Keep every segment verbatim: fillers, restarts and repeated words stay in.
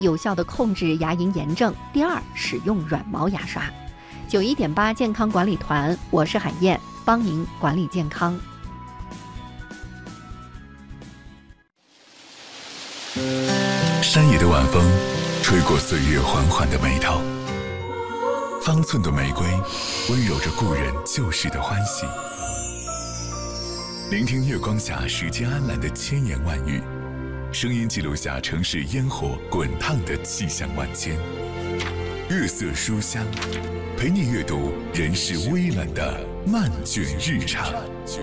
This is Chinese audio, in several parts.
有效的控制牙龈炎症。第二，使用软毛牙刷。九一点八健康管理团，我是海燕，帮您管理健康。 山野的晚风吹过岁月缓缓的眉头，方寸的玫瑰温柔着故人旧时的欢喜。聆听月光下时间安澜的千言万语，声音记录下城市烟火滚烫的气象万千。月色书香，陪你阅读人世微冷的漫卷日常。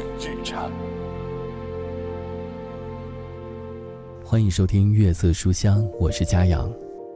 欢迎收听月色书香，我是嘉阳。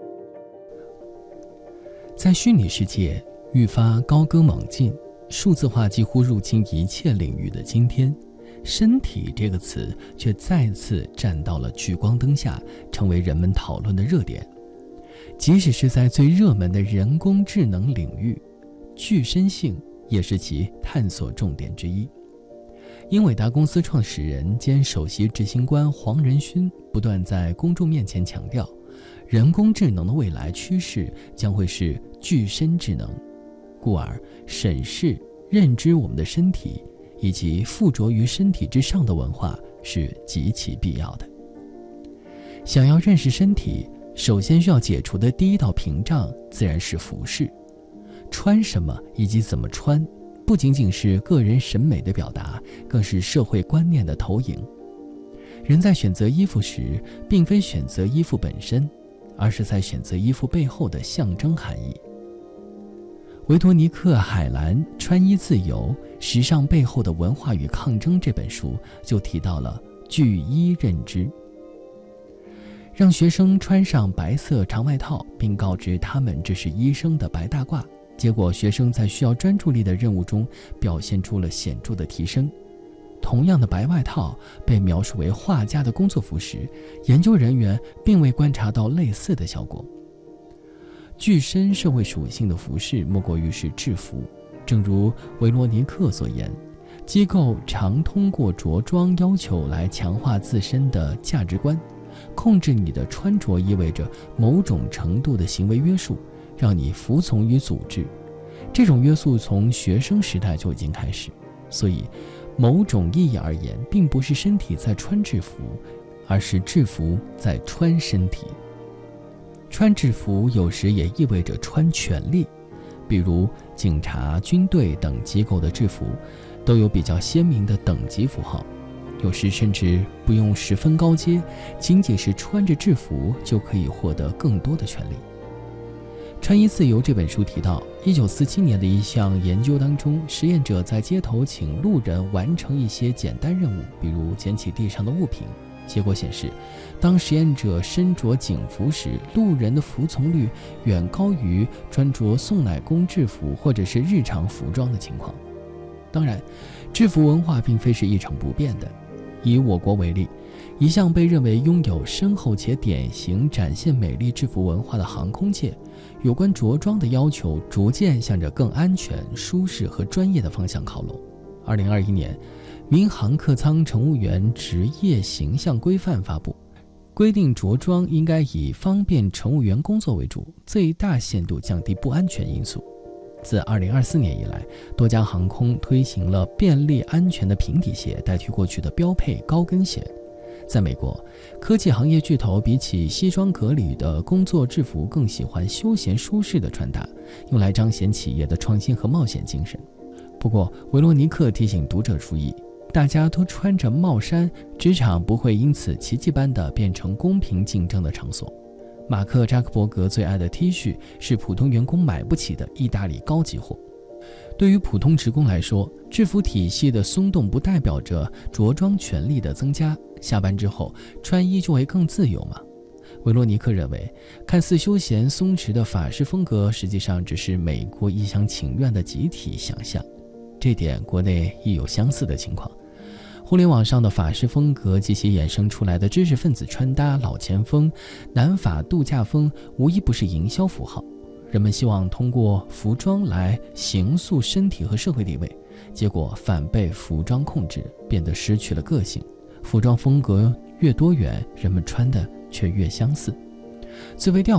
在虚拟世界愈发高歌猛进，数字化几乎入侵一切领域的今天，身体这个词却再次站到了聚光灯下，成为人们讨论的热点。即使是在最热门的人工智能领域，具身性也是其探索重点之一。英伟达公司创始人兼首席执行官黄仁勋不断在公众面前强调，人工智能的未来趋势将会是具身智能，故而审视、认知我们的身体以及附着于身体之上的文化是极其必要的。想要认识身体，首先需要解除的第一道屏障自然是服饰。穿什么以及怎么穿，不仅仅是个人审美的表达，更是社会观念的投影。人在选择衣服时，并非选择衣服本身，而是在选择衣服背后的象征含义。维多尼克·海兰《穿衣自由：时尚背后的文化与抗争》这本书就提到了具衣认知，让学生穿上白色长外套，并告知他们这是医生的白大褂。结果学生在需要专注力的任务中表现出了显著的提升。同样的白外套被描述为画家的工作服时，研究人员并未观察到类似的效果。具身社会属性的服饰莫过于是制服，正如维罗尼克所言，机构常通过着装要求来强化自身的价值观。控制你的穿着意味着某种程度的行为约束，让你服从于组织。这种约束从学生时代就已经开始，所以某种意义而言，并不是身体在穿制服，而是制服在穿身体。穿制服有时也意味着穿权力，比如警察、军队等机构的制服都有比较鲜明的等级符号，有时甚至不用十分高阶，仅仅是穿着制服就可以获得更多的权利。《穿衣自由》这本书提到，一九四七年的一项研究当中，实验者在街头请路人完成一些简单任务，比如捡起地上的物品。结果显示，当实验者身着警服时，路人的服从率远高于穿着送奶工制服或者是日常服装的情况。当然，制服文化并非是一成不变的。以我国为例，一向被认为拥有深厚且典型展现美丽制服文化的航空界，有关着装的要求逐渐向着更安全、舒适和专业的方向靠拢。二零二一年，民航客舱乘务员职业形象规范发布，规定着装应该以方便乘务员工作为主，最大限度降低不安全因素。自二零二四年以来，多家航空推行了便利安全的平底鞋，代替过去的标配高跟鞋。在美国，科技行业巨头比起西装革履的工作制服更喜欢休闲舒适的穿搭，用来彰显企业的创新和冒险精神。不过，维罗尼克提醒读者注意，大家都穿着帽衫，职场不会因此奇迹般地变成公平竞争的场所。马克·扎克伯格最爱的 T 恤是普通员工买不起的意大利高级货。对于普通职工来说，制服体系的松动不代表着着装权利的增加，下班之后穿衣就会更自由吗？维罗尼克认为，看似休闲松弛的法式风格实际上只是美国一厢情愿的集体想象，这点国内亦有相似的情况。互联网上的法式风格及其衍生出来的知识分子穿搭、老前锋、南法度假风，无一不是营销符号。人们希望通过服装来形塑身体和社会地位，结果反被服装控制，变得失去了个性。服装风格越多元，人们穿的却越相似。最为吊